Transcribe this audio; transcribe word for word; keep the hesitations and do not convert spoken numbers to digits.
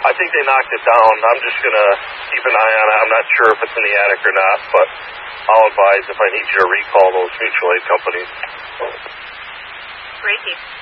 I think they knocked it down. I'm just going to keep an eye on it. I'm not sure if it's in the attic or not, but I'll advise if I need you to recall those mutual aid companies. Great.